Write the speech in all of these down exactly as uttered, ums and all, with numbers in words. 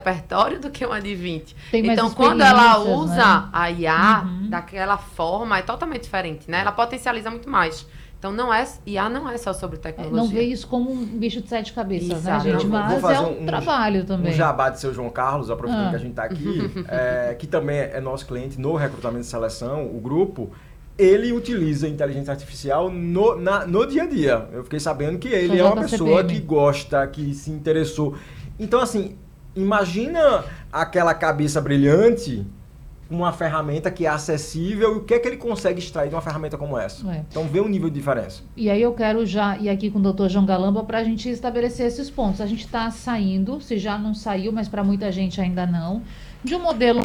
repertório do que uma de vinte. Tem mais então, quando ela experiências, usa né? a I A Uhum. daquela forma, é totalmente diferente, né? Ela potencializa muito mais. Então, não é, I A não é só sobre tecnologia. Não vê isso como um bicho de sete cabeças, né, Exato. gente? Eu vou- vou Mas fazer é um, um- trabalho também. Um jabá de seu João Carlos, aproveitando Ah. que a gente está aqui, é, que também é nosso cliente no recrutamento e seleção, o grupo, ele utiliza inteligência artificial no, na- no dia a dia. Eu fiquei sabendo que ele é uma J C P pessoa M. que gosta, que se interessou. Então, assim, imagina aquela cabeça brilhante, uma ferramenta que é acessível, e o que é que ele consegue extrair de uma ferramenta como essa? É. Então, vê o nível de diferença. E aí eu quero já ir aqui com o doutor João Galamba para a gente estabelecer esses pontos. A gente está saindo, se já não saiu, mas para muita gente ainda não, de um modelo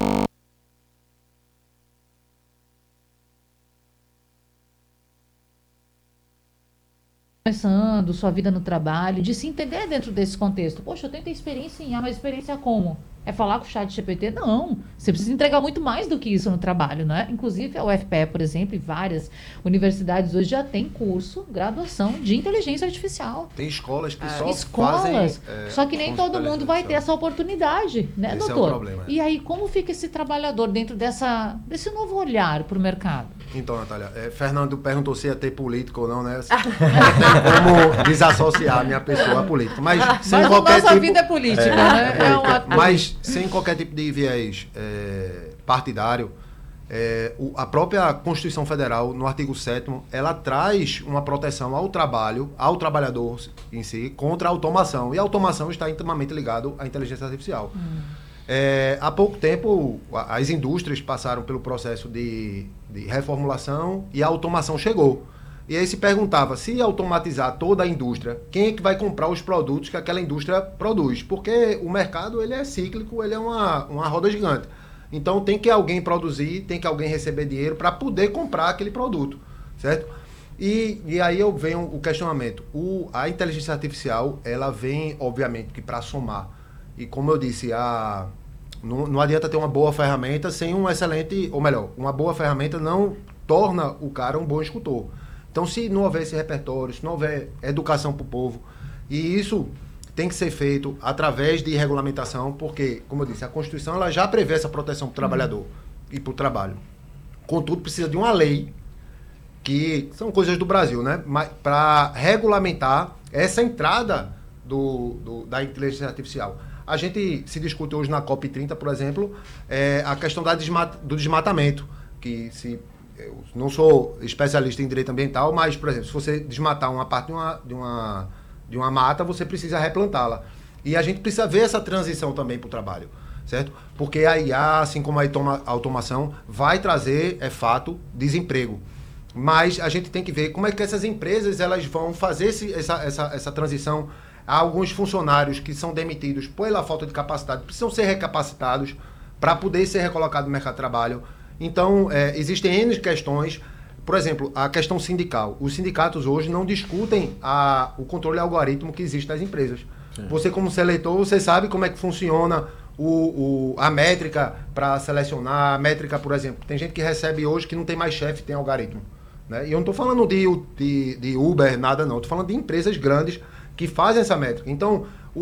começando, sua vida no trabalho, de se entender dentro desse contexto. Poxa, eu tenho que ter experiência em A, mas experiência como? É falar com o chat G P T? Não. Você precisa entregar muito mais do que isso no trabalho, né? Inclusive a U F P E, por exemplo, e várias universidades hoje já tem curso, graduação de inteligência artificial. Tem escolas que só Escolas. fazem... é, Só que nem curso de todo mundo vai ter inteligência essa oportunidade, né, Esse é o doutor? problema, é. E aí, como fica esse trabalhador dentro dessa, desse novo olhar para o mercado? Então, Natália, é, Fernando perguntou se ia ter político ou não, né? Não tem como desassociar a minha pessoa a política. Mas sem Mas a qualquer nossa tipo... vida é política, né? É uma... Mas sem qualquer tipo de viés é, partidário, é, o, a própria Constituição Federal, no artigo sétimo, ela traz uma proteção ao trabalho, ao trabalhador em si, contra a automação. E a automação está intimamente ligada à inteligência artificial. Hum. É, há pouco tempo, a- as indústrias passaram pelo processo de, de reformulação e a automação chegou. E aí se perguntava, se automatizar toda a indústria, quem é que vai comprar os produtos que aquela indústria produz? Porque o mercado ele é cíclico, ele é uma, uma roda gigante. Então tem que alguém produzir, tem que alguém receber dinheiro para poder comprar aquele produto, certo? E, e aí eu venho o questionamento. O, a inteligência artificial, ela vem, obviamente, que para somar. E como eu disse, a, não, não adianta ter uma boa ferramenta sem um excelente, ou melhor, uma boa ferramenta não torna o cara um bom escultor. Então, se não houver esse repertório, se não houver educação para o povo, e isso tem que ser feito através de regulamentação, porque, como eu disse, a Constituição ela já prevê essa proteção para o trabalhador e para o trabalho. Contudo, precisa de uma lei, que são coisas do Brasil, né? Para regulamentar essa entrada do, do, da inteligência artificial. A gente se discute hoje na COP trinta, por exemplo, é, a questão da desmata, do desmatamento, que se... Eu não sou especialista em direito ambiental, mas, por exemplo, se você desmatar uma parte de uma, de uma, de uma mata, você precisa replantá-la. E a gente precisa ver essa transição também para o trabalho, certo? Porque a I A, assim como a automa- a automação, vai trazer, é fato, desemprego. Mas a gente tem que ver como é que essas empresas elas vão fazer esse, essa, essa, essa transição. Há alguns funcionários que são demitidos pela falta de capacidade, precisam ser recapacitados para poder ser recolocados no mercado de trabalho. Então, é, existem N questões. Por exemplo, a questão sindical. Os sindicatos hoje não discutem a, o controle algoritmo que existe das empresas. Sim. Você, como seletor, você sabe como é que funciona o, o, a métrica para selecionar. A métrica, por exemplo, tem gente que recebe hoje que não tem mais chefe, tem algoritmo. Né? E eu não estou falando de, de, de Uber, nada não. Estou falando de empresas grandes que fazem essa métrica. Então, o...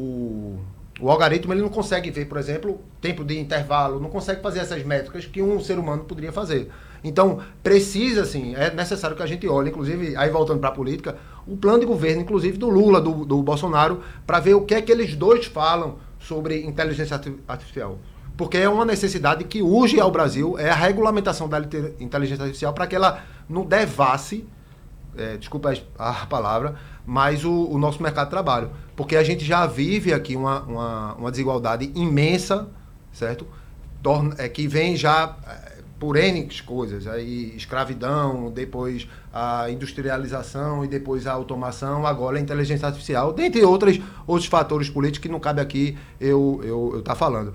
o O algoritmo ele não consegue ver, por exemplo, tempo de intervalo, não consegue fazer essas métricas que um ser humano poderia fazer. Então, precisa, sim, é necessário que a gente olhe, inclusive, aí voltando para a política, o plano de governo, inclusive, do Lula, do, do Bolsonaro, para ver o que é que eles dois falam sobre inteligência artificial. Porque é uma necessidade que urge ao Brasil, é a regulamentação da inteligência artificial para que ela não devasse, é, desculpa a palavra, mas o, o nosso mercado de trabalho. Porque a gente já vive aqui uma, uma, uma desigualdade imensa, certo? Torna, é, que vem já é, por N coisas, aí escravidão, depois a industrialização e depois a automação, agora a inteligência artificial, dentre outras, outros fatores políticos que não cabe aqui eu estar eu, eu tá falando.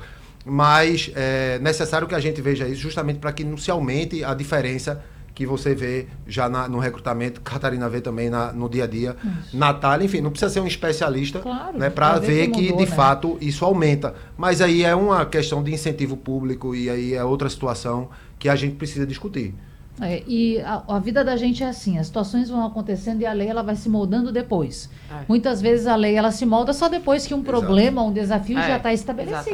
Mas é necessário que a gente veja isso justamente para que não se aumente a diferença que você vê já na, no recrutamento, Catarina vê também na, no dia a dia, isso. Natália, enfim, não precisa ser um especialista, claro, né, para ver que, mudou, de né? fato, isso aumenta. Mas aí é uma questão de incentivo público e aí é outra situação que a gente precisa discutir. É, e a, a vida da gente é assim, as situações vão acontecendo e a lei ela vai se moldando depois. É. Muitas vezes a lei ela se molda só depois que um Exato. problema, um desafio é. já está estabelecido.